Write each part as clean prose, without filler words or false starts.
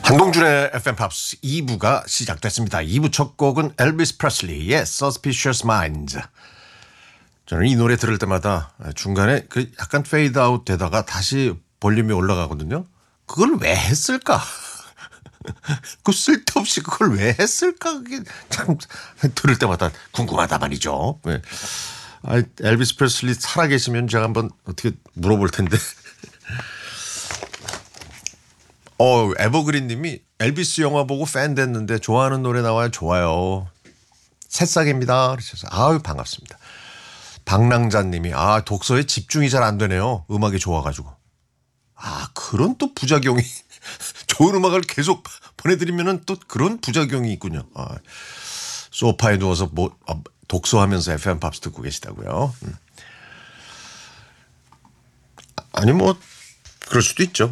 한동준의 FM 팝스 2부가 시작됐습니다. 2부 첫 곡은 엘비스 프레슬리의 Suspicious Minds. 저는 이 노래 들을 때마다 중간에 그 약간 페이드 아웃 되다가 다시 볼륨이 올라가거든요. 그걸 왜 했을까? 그 쓸데없이 그걸 왜 했을까? 그게 참 들을 때마다 궁금하다 말이죠. 네. 엘비스 프레슬리 살아계시면 제가 한번 어떻게 물어볼 텐데. 에버그린 님이 엘비스 영화 보고 팬 됐는데 좋아하는 노래 나와요. 좋아요. 새싹입니다. 그러셔서 아유 반갑습니다. 박랑자 님이 독서에 집중이 잘 안 되네요. 음악이 좋아가지고. 그런 또 부작용이 좋은 음악을 계속 보내드리면은 또 그런 부작용이 있군요. 소파에 누워서 독서하면서 FM 팝스 듣고 계시다고요. 아니 그럴 수도 있죠.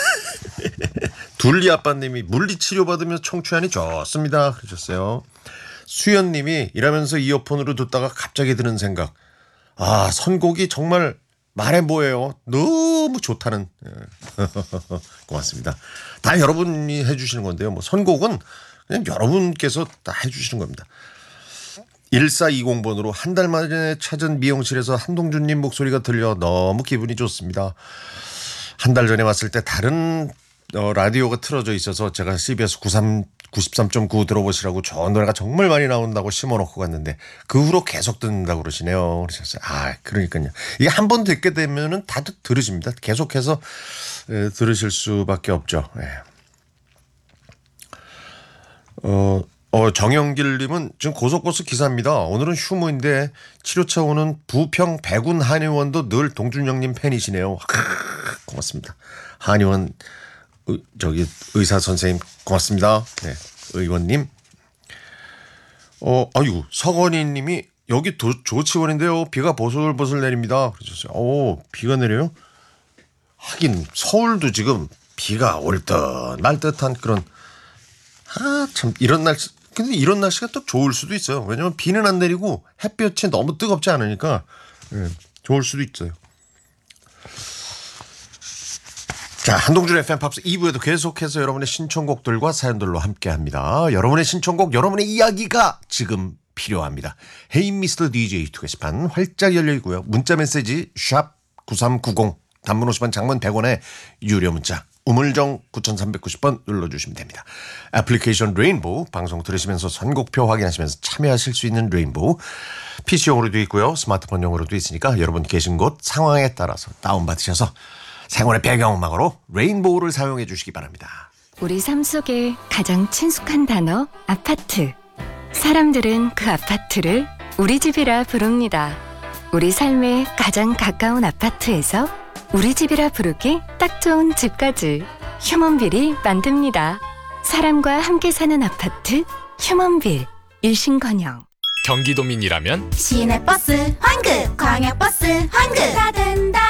둘리 아빠님이 물리치료 받으면서 청취하니 좋습니다. 그러셨어요. 수연님이 일하면서 이어폰으로 듣다가 갑자기 드는 생각. 선곡이 정말 말해 뭐예요. 너무 좋다는. 고맙습니다. 다 여러분이 해주시는 건데요. 선곡은 그냥 여러분께서 다 해주시는 겁니다. 1420번으로 한 달 만에 찾은 미용실에서 한동준님 목소리가 들려 너무 기분이 좋습니다. 한 달 전에 왔을 때 다른 라디오가 틀어져 있어서 제가 CBS 93.9 들어보시라고 좋은 노래가 정말 많이 나온다고 심어놓고 갔는데 그 후로 계속 듣는다고 그러시네요. 그러셨어요. 그러니까요. 이게 한 번 듣게 되면은 다 들으십니다. 계속해서 들으실 수밖에 없죠. 정영길님은 지금 고속버스 기사입니다. 오늘은 휴무인데 치료차 오는 부평 백운 한의원도 늘 동준영님 팬이시네요. 고맙습니다. 한의원 의사 선생님 고맙습니다. 네, 의원님. 서건희님이 여기 조치원인데요. 비가 보슬보슬 내립니다. 그러셨어요. 비가 내려요? 하긴 서울도 지금 비가 올 듯 말 듯한 그런 참 이런 날씨. 근데 이런 날씨가 또 좋을 수도 있어요. 왜냐면 비는 안 내리고 햇볕이 너무 뜨겁지 않으니까 좋을 수도 있어요. 자, 한동준의 FM 팝스 2부에도 계속해서 여러분의 신청곡들과 사연들로 함께합니다. 여러분의 신청곡, 여러분의 이야기가 지금 필요합니다. Hey Mr. DJ 게시판 활짝 열려있고요. 문자메시지 샵 9390 단문 50원 장문 100원에 유료 문자 우물정 9390번 눌러주시면 됩니다. 애플리케이션 레인보우 방송 들으시면서 선곡표 확인하시면서 참여하실 수 있는 레인보우 PC용으로도 있고요. 스마트폰용으로도 있으니까 여러분 계신 곳 상황에 따라서 다운받으셔서 생활의 배경음악으로 레인보우를 사용해 주시기 바랍니다. 우리 삶 속에 가장 친숙한 단어 아파트. 사람들은 그 아파트를 우리 집이라 부릅니다. 우리 삶에 가장 가까운 아파트에서 우리 집이라 부르기 딱 좋은 집까지 휴먼빌이 만듭니다. 사람과 함께 사는 아파트 휴먼빌. 일신건영. 경기도민이라면 시내버스 환급, 광역버스 환급 다 된다.